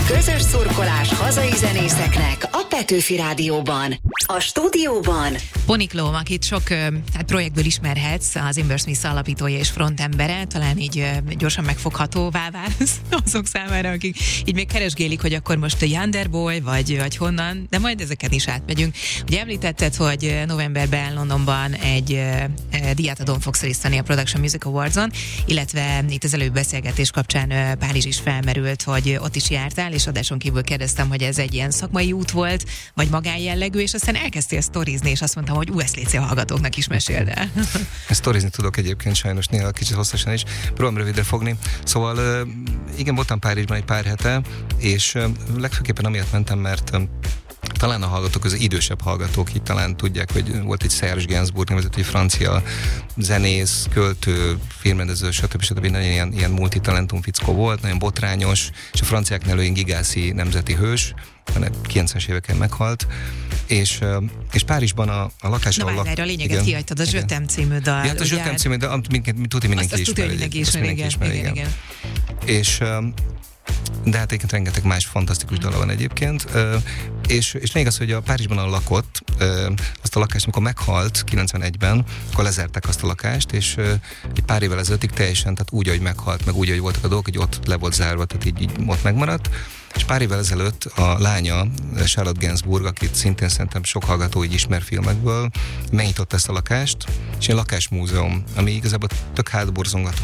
Közös szurkolás hazai zenészeknek a Petőfi Rádióban. A stúdióban Poniklóm, akit sok projektből ismerhetsz, az Imbers Smith alapítója és frontembere, talán így gyorsan megfoghatóvá válsz azok számára, akik így még keresgélik, hogy akkor most a Yonderboy, vagy honnan, de majd ezeket is átmegyünk. Ugye említetted, hogy novemberben Londonban egy díjátadón fogsz részt venni a Production Music Awards-on, illetve itt az előbb beszélgetés kapcsán Párizs is felmerült, hogy ott is jártál, és adáson kívül kérdeztem, hogy ez egy ilyen szakmai út volt, vagy magánjellegű, és aztán elkezdtél sztorizni, és azt mondtam, hogy ezt légy a hallgatóknak is meséld el. Sztorizni tudok egyébként sajnos néha kicsit hosszasan is, próbálom rövidre fogni. Szóval igen, voltam Párizsban egy pár hete, és legfőképpen amiatt mentem, mert talán a hallgatók, az idősebb hallgatók itt talán tudják, hogy volt egy Serge Gainsbourg nevezetű francia zenész, költő, filmrendező, stb. Nagyon ilyen multitalentum fickó volt, nagyon botrányos, és a franciáknál ő gigászi nemzeti hős, 90-es éveken meghalt, és Párizsban a lakásról... Na várj, a lényeget kihagytad, a Zsötem című dal. Ja, a Zsötem című dal, tudni mindenki ismeri. Igen. És de hát egyébként rengeteg más fantasztikus dala van egyébként, és lényeg az, hogy a Párizsban lakott, azt a lakást, amikor meghalt 91-ben, akkor lezárták azt a lakást, és egy pár évvel ezelőttig teljesen, tehát úgy, ahogy meghalt, meg úgy, ahogy voltak a dolgok, hogy ott le volt zárva, tehát így ott megmaradt, és pár évvel ezelőtt a lánya, Charlotte Gainsbourg, akit szintén szerintem sok hallgató így ismer filmekből, megnyitott ezt a lakást, és egy lakásmúzeum, ami igazából tök hátborzongató,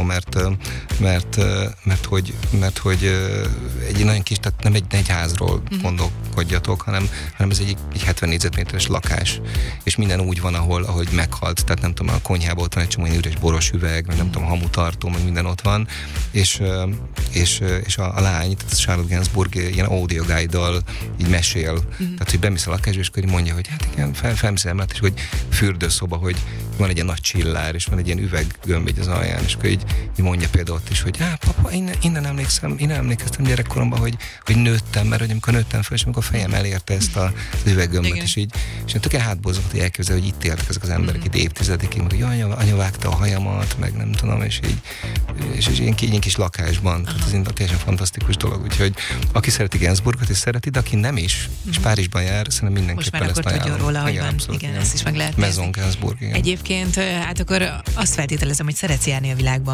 mert hogy egy nagyon kis, tehát nem egy házról gondolkodjatok, hanem ez egy 70 négyzetméteres lakás, és minden úgy van, ahogy meghalt, tehát nem tudom, a konyhában ott van egy csomó üres boros üveg, meg nem tudom, hamutartó, meg minden ott van, és a lány, tehát Charlotte Gainsbourg ilyen audio guide-dal így mesél, tehát hogy bemész a lakásba, és akkor mondja, hogy hát igen, felmész emellett, és hogy fürdőszoba, hogy van egy ilyen nagy csillár, és van egy ilyen üveggömb az alján, és akkor így mondja például ott is, hogy papa, innen emlékeztem gyerekkoromban, hogy nőttem, mert hogy amikor nőttem fel, és amikor a fejem elérte ezt az üveggömböt, és tök hátbozott, hogy elképzel, hogy itt éltek ezek az emberek itt évtizedekig, meg hogy anya vágta a hajamat, meg nem tudom, és ilyen kis lakásban, tehát ez teljesen fantasztikus dolog, úgyhogy aki szereti Gainsbourgot és szereti, de aki nem is, és Párizsban jár, szerintem mindenképpen ezt ajánlom. Most már akkor tudjon róla, hogy van. Abszolút, igen, ezt is meg lehet Maison Gainsbourg, igen. Egyébként, hát akkor azt feltételezem, hogy szeretsz járni a világban.